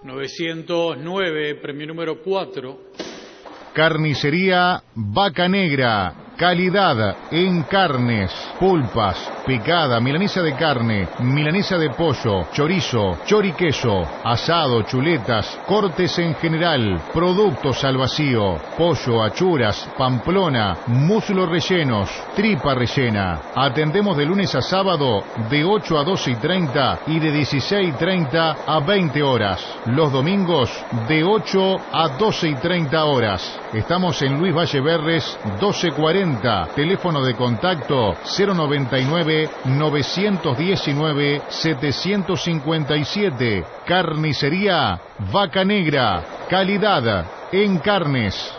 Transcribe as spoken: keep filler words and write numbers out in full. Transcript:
novecientos nueve, premio número cuatro. Carnicería Vaca Negra, calidad en carnes, pulpas, picada, milanesa de carne, milanesa de pollo, chorizo, choriqueso, asado, chuletas, cortes en general, productos al vacío, pollo, achuras, pamplona, muslo rellenos, tripa rellena. Atendemos de lunes a sábado de ocho a doce y treinta y de dieciséis y treinta a veinte horas. Los domingos de ocho a doce y treinta horas. Estamos en Luis Valle Berres doce cuarenta, teléfono de contacto cero noventa y nueve, novecientos diecinueve, setecientos cincuenta y siete. Carnicería Vaca Negra, calidad en carnes.